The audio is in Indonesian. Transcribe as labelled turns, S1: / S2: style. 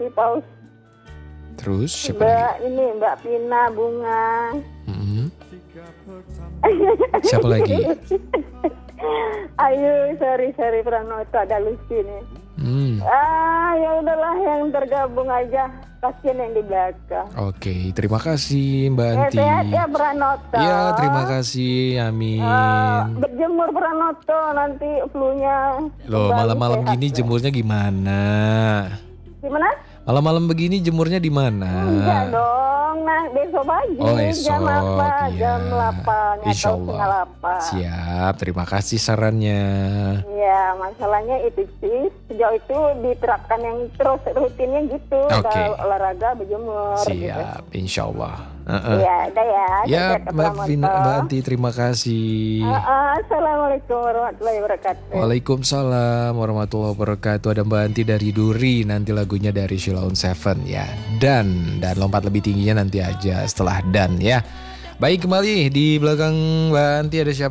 S1: Paus.
S2: Terus siapa lagi?
S1: Mbak Pina Bunga.
S2: Siapa lagi?
S1: Ayo, sorry Pranoto, ada Lucy nih. Ya udahlah yang tergabung aja, kasihan yang di belakang.
S2: Oke, terima kasih Mbak Anti.
S1: Sehat ya Pranoto.
S2: Iya, terima kasih, amin.
S1: Berjemur Pranoto, nanti flu-nya.
S2: Loh, malam-malam gini jemurnya gimana?
S1: Gimana?
S2: Malam-malam begini jemurnya di mana?
S1: Enggak dong, nah besok pagi.
S2: Oh, esok,
S1: jam 8,
S2: iya.
S1: jam 8
S2: Insya
S1: atau
S2: Allah.
S1: 8.
S2: Siap, terima kasih sarannya.
S1: Ya, masalahnya itu sih sejauh itu diterapkan yang terus rutinnya gitu.
S2: Oke.
S1: Olahraga berjemur.
S2: Siap,
S1: Gitu.
S2: insya Allah.
S1: Ya, udah ya.
S2: Ya,
S1: Kita
S2: Mbak Anti, terima kasih.
S1: Assalamualaikum warahmatullahi wabarakatuh.
S2: Waalaikumsalam warahmatullahi wabarakatuh. Ada Mbak Anti dari Duri, nanti lagunya dari Sheila on Seven ya. Dan lompat lebih tingginya nanti aja setelah dan ya. Baik, kembali di belakang Mbak Anti ada siapa?